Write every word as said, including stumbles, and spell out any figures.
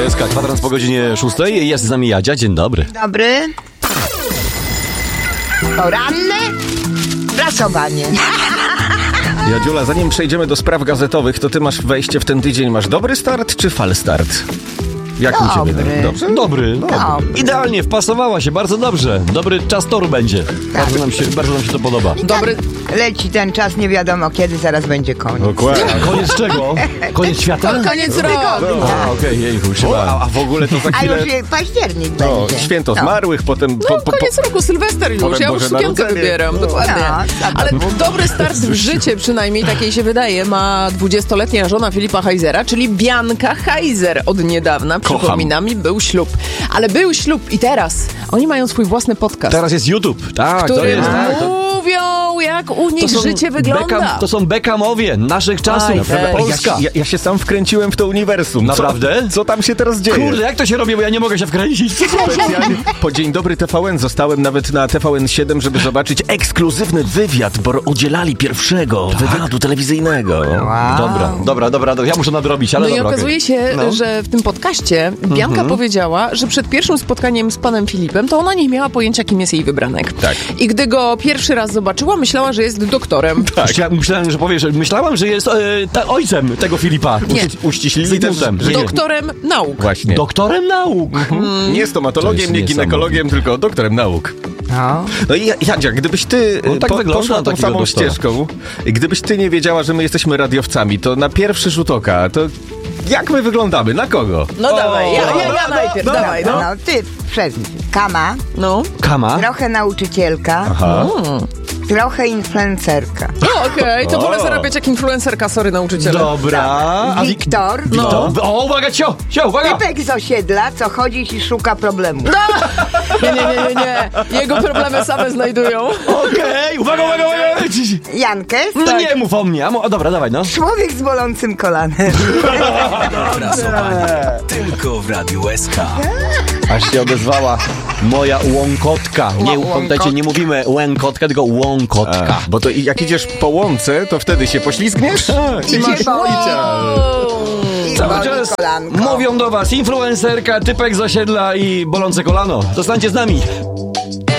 S K, kwadrans po godzinie szóstej. Jest z nami Jadzia, dzień dobry. Dobry. Poranne prasowanie. Jadziula, zanim przejdziemy do spraw gazetowych, to ty masz wejście w ten tydzień. Masz dobry start czy fal start? Jak u ciebie? Dobry. Dobrze? Dobry. Dobry. Idealnie, wpasowała się, bardzo dobrze. Dobry czas toru będzie. Bardzo nam się, bardzo nam się to podoba. Dobry. Leci ten czas, nie wiadomo kiedy, zaraz będzie koniec. Dokładnie. Koniec czego? Koniec świata? Koniec roku. A, okej, okay, jejku, O, trzeba. a, a w ogóle to za A chwilę... już je- październik No, będzie. święto No. zmarłych, potem... Po, No, po, po, koniec roku, Sylwester już, Potem ja już Boże sukienkę Narodzenie. wybieram, No. dokładnie. No, Ale dobry start w życie, przynajmniej takiej się wydaje, ma dwudziestoletnia żona Filipa Heisera, czyli Bianka Heiser od niedawna. Kocham. Przypominam, i był ślub. Ale był ślub i teraz oni mają swój własny podcast, Teraz jest YouTube. Tak, w to którym jest. Tak, to... mówią, jak u nich życie wygląda. Beckham, to są Beckhamowie naszych czasów. Aj, Naprawdę, weź. Polska. ja, ja, ja się sam wkręciłem w to uniwersum. Naprawdę? Co, co tam się teraz dzieje? Kurde, jak to się robi, bo ja nie mogę się wkręcić. Specjalnie po Dzień Dobry T V N zostałem nawet na T V N siedem, żeby zobaczyć ekskluzywny wywiad, bo udzielali pierwszego wywiadu telewizyjnego. Dobra, dobra, dobra, dobra, ja muszę nadrobić, ale No i dobra, okazuje okej. się, No. że w tym podcaście Bianka Mhm. powiedziała, że przed pierwszym spotkaniem z panem Filipem to ona nie miała pojęcia, kim jest jej wybranek. Tak. I gdy go pierwszy raz zobaczyła, myślała, że jest doktorem. Tak. Ja myślałem, że powiesz, myślałam, że jest e, ta, ojcem tego Filipa. Nie. Uściślili też, Zygmuntem. że nie, Doktorem nauk. właśnie. Doktorem nauk. Nie stomatologiem, To jest nie niesamowite. ginekologiem, tylko doktorem nauk. No. No i Jadzia, gdybyś ty No tak po, wygląda poszła na tą takiego samą doktora. ścieżką, gdybyś ty nie wiedziała, że my jesteśmy radiowcami, to na pierwszy rzut oka, to jak my wyglądamy? Na kogo? No dawaj, ja, ja, ja najpierw, no, dawaj, no. No, ty przez Kama, No, Kama. trochę nauczycielka, Aha. trochę influencerka. no okej, to O. wolę zarabiać jak influencerka, sorry nauczyciele. Dobra. A Wik- Wiktor, No. O, uwaga, cio, cio, uwaga. typek z osiedla, co chodzi i szuka problemu. Nie, nie, nie, nie, nie. Jego problemy same znajdują. Okej, uwaga, uwaga, uwaga. Jankę, No nie mów o mnie. A mo- o, dobra, dawaj, no. człowiek z bolącym kolanem. Prasowanie tylko w Radiu S K. Aż się odezwała moja łąkotka. Nie, Ła- pamiętajcie, nie mówimy łękotka, tylko łąkotka. Bo to jak idziesz po łące, to wtedy się poślizgniesz i masz się boi. I Cały boli czas kolanko. mówią do was influencerka, typek z osiedla i bolące kolano. Zostańcie z nami.